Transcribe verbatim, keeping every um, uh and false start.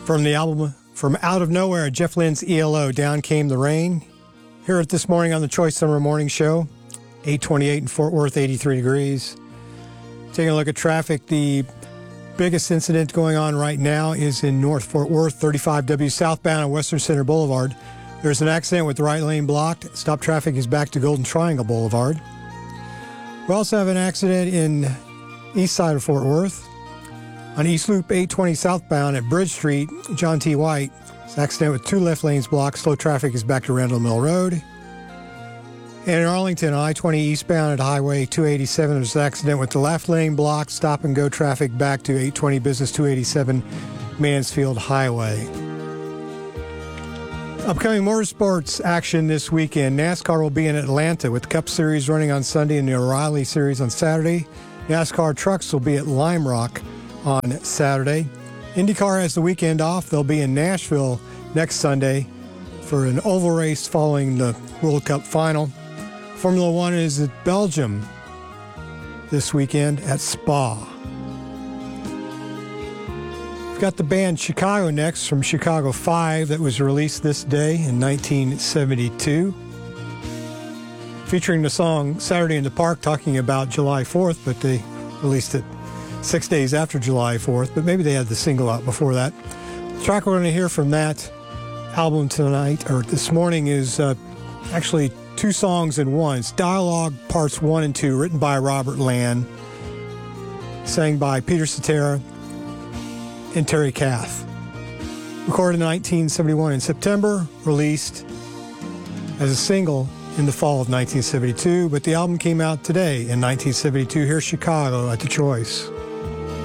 From the album From Out of Nowhere, Jeff Lynne's E L O, Down Came the Rain. Here it this morning on the Choice Summer Morning Show, eight twenty-eight in Fort Worth, eighty-three degrees. Taking a look at traffic, the biggest incident going on right now is in North Fort Worth, thirty-five W southbound on Western Center Boulevard. There's an accident with the right lane blocked. Stop traffic is back to Golden Triangle Boulevard. We also have an accident in east side of Fort Worth. On East Loop eight twenty southbound at Bridge Street, John T. White. It's an accident with two left lanes blocked. Slow traffic is back to Randall Mill Road. And in Arlington, I twenty eastbound at Highway two eighty-seven, there's an accident with the left lane blocked. Stop and go traffic back to eight twenty Business two eighty-seven Mansfield Highway. Upcoming motorsports action this weekend. NASCAR will be in Atlanta with the Cup Series running on Sunday and the O'Reilly Series on Saturday. NASCAR trucks will be at Lime Rock on Saturday. IndyCar has the weekend off. They'll be in Nashville next Sunday for an oval race following the World Cup final. Formula One is at Belgium this weekend at Spa. We've got the band Chicago next from Chicago five that was released this day in nineteen seventy-two. Featuring the song Saturday in the Park, talking about July fourth, but they released it six days after July fourth, but maybe they had the single out before that. The track we're going to hear from that album tonight, or this morning, is uh, actually two songs in one. It's Dialogue Parts one and two, written by Robert Land, sang by Peter Cetera and Terry Kath. Recorded in nineteen seventy-one in September, released as a single in the fall of nineteen seventy-two, but the album came out today in nineteen seventy-two. Here's Chicago at The Choice.